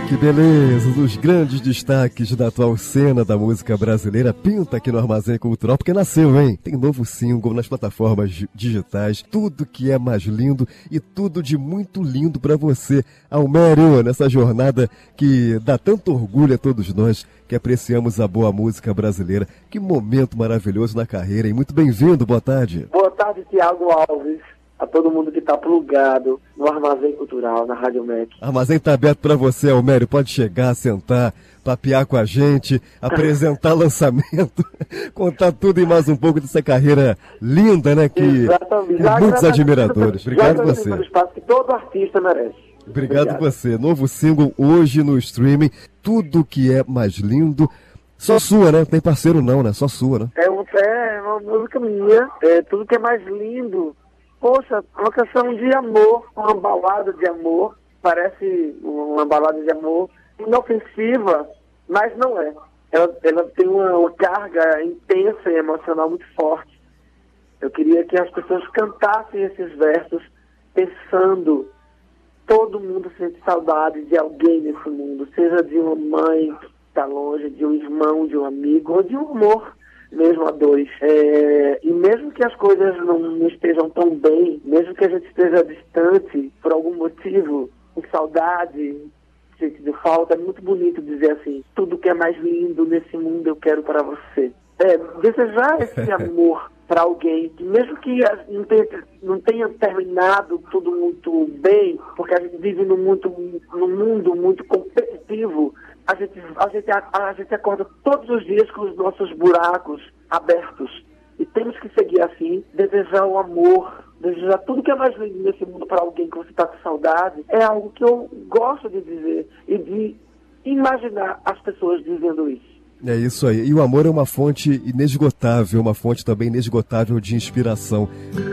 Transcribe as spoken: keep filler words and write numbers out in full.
Que beleza, um dos grandes destaques da atual cena da música brasileira pinta aqui no Armazém Cultural, porque nasceu, hein? Tem novo single nas plataformas digitais, tudo que é mais lindo e tudo de muito lindo pra você. Almério, nessa jornada que dá tanto orgulho a todos nós que apreciamos a boa música brasileira. Que momento maravilhoso na carreira, e muito bem-vindo, boa tarde. Boa tarde, Tiago Alves. A todo mundo que está plugado no Armazém Cultural, na Rádio M E C. Armazém está aberto para você, Almério. Pode chegar, sentar, papear com a gente, apresentar lançamento, contar tudo e mais um pouco dessa carreira linda, né? Que Exatamente. Tem muitos admiradores. Obrigado já você. pelo espaço que todo artista merece. Obrigado, Obrigado você. Novo single hoje no streaming. Tudo que é mais lindo. Só sua, né? Não tem parceiro não, né? Só sua, né? É, um, é uma música minha. É tudo que é mais lindo. Poxa, uma canção de amor, uma balada de amor, parece uma balada de amor inofensiva, mas não é. Ela, ela tem uma, uma carga intensa e emocional muito forte. Eu queria que as pessoas cantassem esses versos pensando, todo mundo sente saudade de alguém nesse mundo, seja de uma mãe que está longe, de um irmão, de um amigo, ou de um amor mesmo a dois. É, e mesmo que as coisas não, não estejam tão bem, mesmo que a gente esteja distante por algum motivo, com saudade, sentindo falta, é muito bonito dizer assim, tudo que é mais lindo nesse mundo eu quero para você. É, desejar esse amor para alguém, que mesmo que não tenha, não tenha terminado tudo muito bem, porque a gente vive num, muito, num mundo muito competitivo, a gente, a, gente, a, a gente acorda todos os dias com os nossos buracos abertos. E temos que seguir assim, desejar o amor, desejar tudo que é mais lindo nesse mundo para alguém que você está com saudade, é algo que eu gosto de dizer e de imaginar as pessoas dizendo isso. É isso aí. E o amor é uma fonte inesgotável, uma fonte também inesgotável de inspiração.